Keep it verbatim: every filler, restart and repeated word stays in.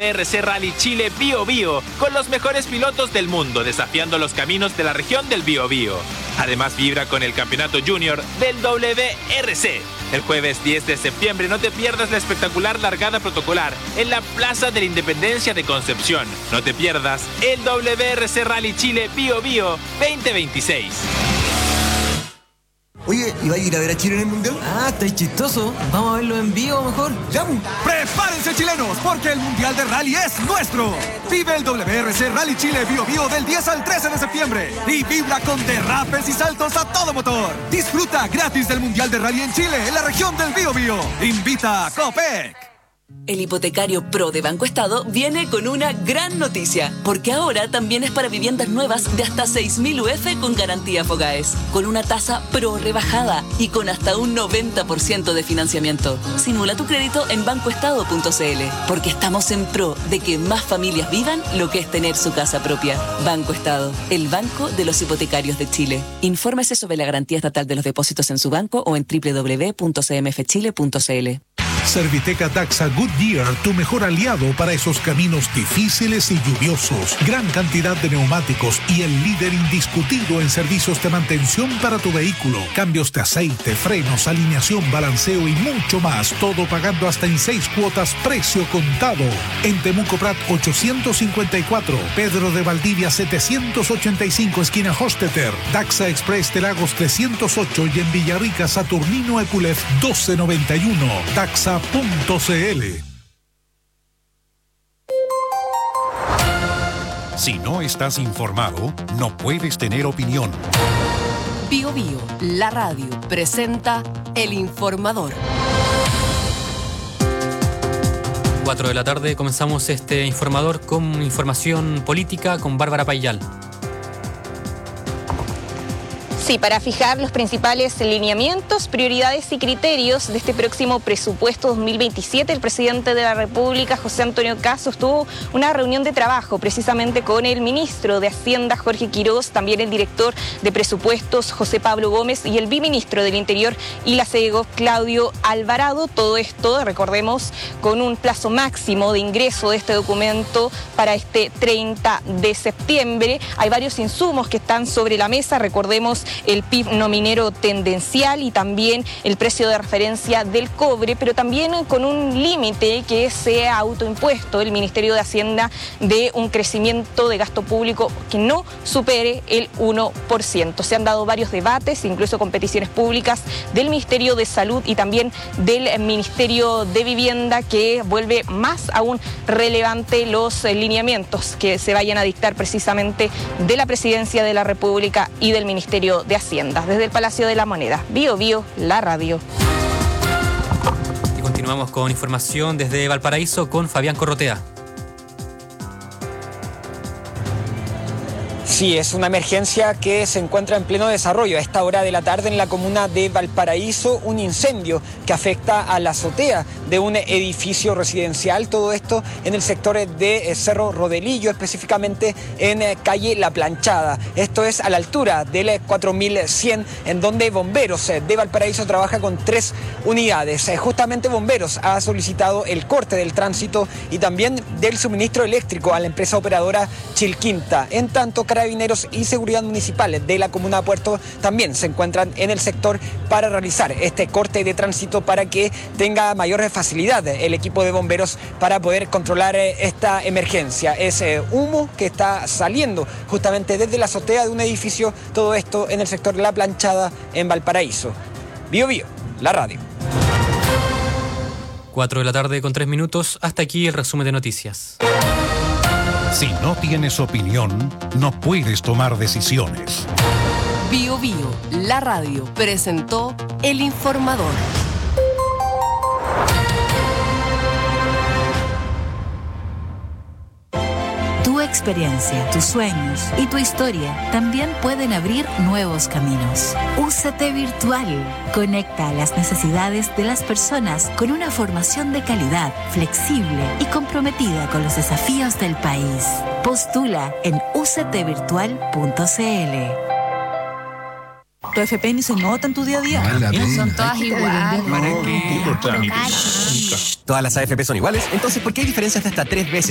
W R C Rally Chile Bío Bío con los mejores pilotos del mundo desafiando los caminos de la región del Biobío. Además vibra con el campeonato junior del W R C. El jueves diez de septiembre no te pierdas la espectacular largada protocolar en la Plaza de la Independencia de Concepción. No te pierdas el W R C Rally Chile Bío Bío veinte veintiséis. Oye, ¿y va a ir a ver a Chile en el Mundial? Ah, está chistoso. Vamos a verlo en vivo mejor. ¡Ya! ¡Prepárense, chilenos! Porque el Mundial de Rally es nuestro. Vive el W R C Rally Chile Bío Bío del diez al trece de septiembre. Y vibra con derrapes y saltos a todo motor. Disfruta gratis del Mundial de Rally en Chile, en la región del Bío Bío. Invita a Copec. El hipotecario Pro de Banco Estado viene con una gran noticia, porque ahora también es para viviendas nuevas de hasta seis mil U F con garantía Fogaes, con una tasa Pro rebajada y con hasta un noventa por ciento de financiamiento. Simula tu crédito en bancoestado punto c l, porque estamos en pro de que más familias vivan lo que es tener su casa propia. Banco Estado, el banco de los hipotecarios de Chile. Infórmese sobre la garantía estatal de los depósitos en su banco o en doble u doble u doble u punto c m f chile punto c l. Serviteca Daxa Goodyear, tu mejor aliado para esos caminos difíciles y lluviosos. Gran cantidad de neumáticos y el líder indiscutido en servicios de mantención para tu vehículo. Cambios de aceite, frenos, alineación, balanceo y mucho más. Todo pagando hasta en seis cuotas, precio contado. En Temuco Prat ochocientos cincuenta y cuatro, Pedro de Valdivia setecientos ochenta y cinco, esquina Hosteter. Daxa Express de Lagos trescientos ocho y en Villarrica Saturnino Epulef doce noventa y uno. Daxa punto c l. Si no estás informado, no puedes tener opinión. Bío Bío, la radio, presenta El Informador. cuatro de la tarde comenzamos este Informador con información política con Bárbara Payal. Sí, para fijar los principales lineamientos, prioridades y criterios de este próximo presupuesto dos mil veintisiete, el presidente de la República, José Antonio Cast, sostuvo una reunión de trabajo precisamente con el ministro de Hacienda, Jorge Quiroz, también el director de presupuestos, José Pablo Gómez, y el viceministro del Interior y la SEGO, Claudio Alvarado. Todo esto, recordemos, con un plazo máximo de ingreso de este documento para este treinta de septiembre. Hay varios insumos que están sobre la mesa, recordemos el P I B no minero tendencial y también el precio de referencia del cobre, pero también con un límite que se ha autoimpuesto el Ministerio de Hacienda de un crecimiento de gasto público que no supere el uno por ciento. Se han dado varios debates, incluso con peticiones públicas del Ministerio de Salud y también del Ministerio de Vivienda, que vuelve más aún relevante los lineamientos que se vayan a dictar precisamente de la Presidencia de la República y del Ministerio de Hacienda. Desde el Palacio de la Moneda, Bío Bío, la radio. Y continuamos con información desde Valparaíso con Fabián Corrotea. Sí, es una emergencia que se encuentra en pleno desarrollo. A esta hora de la tarde en la comuna de Valparaíso, un incendio que afecta a la azotea de un edificio residencial. Todo esto en el sector de Cerro Rodelillo, específicamente en calle La Planchada. Esto es a la altura del cuatro mil cien, en donde Bomberos de Valparaíso trabaja con tres unidades. Justamente Bomberos ha solicitado el corte del tránsito y también del suministro eléctrico a la empresa operadora Chilquinta. En tanto, Carabineros y Seguridad Municipal de la comuna de Puerto también se encuentran en el sector para realizar este corte de tránsito para que tenga mayor facilidad el equipo de bomberos para poder controlar esta emergencia. Es humo que está saliendo justamente desde la azotea de un edificio, todo esto en el sector La Planchada en Valparaíso. Bío Bío, la radio. cuatro de la tarde con tres minutos, hasta aquí el resumen de noticias. Si no tienes opinión, no puedes tomar decisiones. Bío Bío, la radio, presentó El Informador. Tu experiencia, tus sueños y tu historia también pueden abrir nuevos caminos. U C T Virtual conecta a las necesidades de las personas con una formación de calidad, flexible y comprometida con los desafíos del país. Postula en u c t virtual punto c l. Tu F P ni se nota en tu día a día. No son todas iguales. ¿Para qué? Todas las A F P son iguales. Entonces, ¿por qué hay diferencias de hasta tres veces